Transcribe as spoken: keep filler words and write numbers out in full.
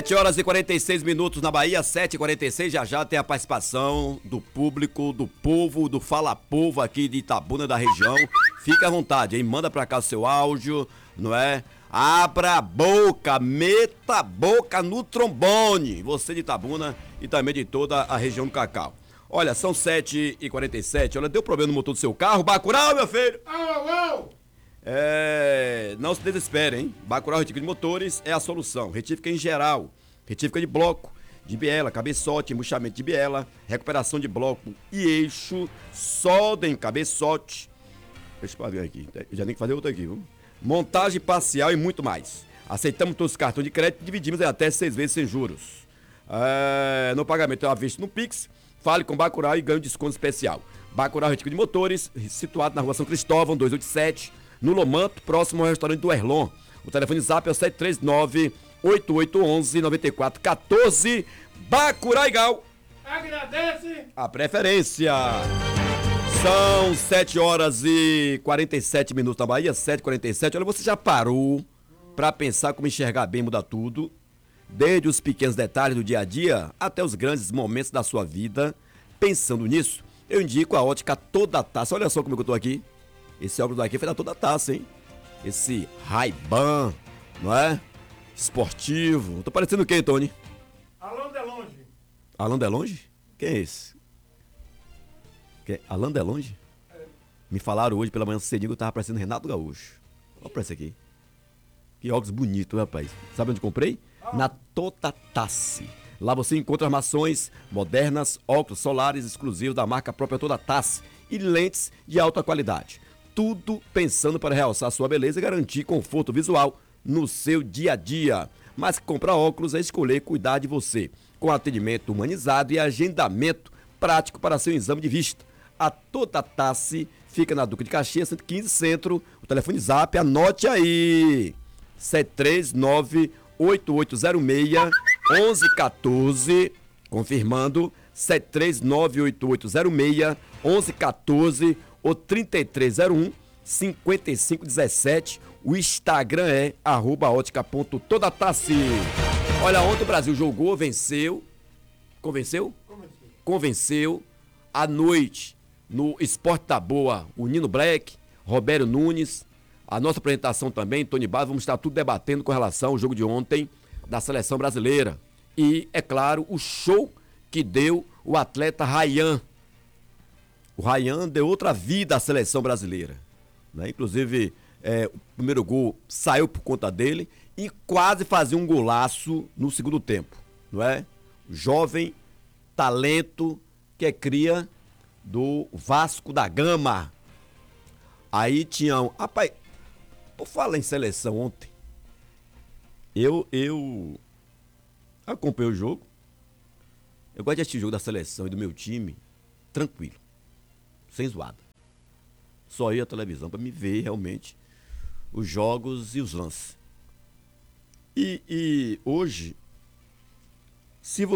sete horas e quarenta e seis minutos na Bahia, sete e quarenta e seis, já já tem a participação do público, do povo, do Fala Povo aqui de Itabuna, da região. Fica à vontade, hein? Manda pra cá seu áudio, não é? Abra a boca, meta a boca no trombone. Você de Itabuna e também de toda a região do Cacau. Olha, são sete e quarenta e sete, olha, deu problema no motor do seu carro. Bacurau, meu filho! Au, au! É, não se desespere, hein? Bacurau Retífica de Motores é a solução. Retífica em geral, retífica de bloco, de biela, cabeçote, embuchamento de biela, recuperação de bloco e eixo, solda em cabeçote. Deixa eu ver aqui, eu já tenho que fazer outra aqui, viu? Montagem parcial e muito mais. Aceitamos todos os cartões de crédito e dividimos em até seis vezes sem juros. É, no pagamento é à vista no Pix. Fale com Bacurau e ganhe um desconto especial. Bacurau Retífica de Motores, situado na rua São Cristóvão, duzentos e oitenta e sete, no Lomanto, próximo ao restaurante do Erlon. O telefone zap é o sete três nove, oito oito um um, nove quatro um quatro. Bacurau e Gal Agradece a preferência. São sete horas e quarenta e sete minutos na Bahia, sete e quarenta e sete. Olha, você já parou pra pensar como enxergar bem muda tudo? Desde os pequenos detalhes do dia a dia até os grandes momentos da sua vida. Pensando nisso, eu indico a ótica Toda Taça. Olha só como eu tô aqui. Esse óculos daqui foi da Toda Taça, hein? Esse Ray-Ban, não é? Esportivo. Tô parecendo quem, Tony? Alain Delonge. Alain Delonge? Quem é esse? Quem? Alain Delonge? É. Me falaram hoje pela manhã cedinho que eu tava parecendo Renato Gaúcho. Olha pra esse aqui. Que óculos bonito, rapaz. Sabe onde comprei? Ah. Na Toda Taça. Lá você encontra armações modernas, óculos solares exclusivos da marca própria Toda Taça e lentes de alta qualidade. Tudo pensando para realçar sua beleza e garantir conforto visual no seu dia a dia. Mas comprar óculos é escolher cuidar de você, com atendimento humanizado e agendamento prático para seu exame de vista. A Toda Taça fica na Duque de Caxias, cento e quinze Centro. O telefone zap, anote aí: sete três nove, oito oito zero seis, um um um quatro. Confirmando, sete três nove, oito oito zero seis, um um um quatro ou trinta e três zero um, cinquenta e cinco dezessete. O Instagram é arroba ótica ponto toda taça. Olha, ontem o Brasil jogou, venceu. Convenceu? Comecei. Convenceu. À noite, no Esporte da Boa, o Nino Black, Roberto Nunes, a nossa apresentação também, Tony Barros, vamos estar tudo debatendo com relação ao jogo de ontem da seleção brasileira. E, é claro, o show que deu o atleta Ryan. O Ryan deu outra vida à seleção brasileira, né? Inclusive, é, o primeiro gol saiu por conta dele e quase fazia um golaço no segundo tempo, não é? Jovem, talento, que é cria do Vasco da Gama. Aí tinham... Rapaz, por falar em seleção ontem, eu, eu acompanhei o jogo. Eu gosto de assistir o jogo da seleção e do meu time tranquilo, sem zoada. Só ia à televisão para me ver realmente os jogos e os lances. E, e hoje, se você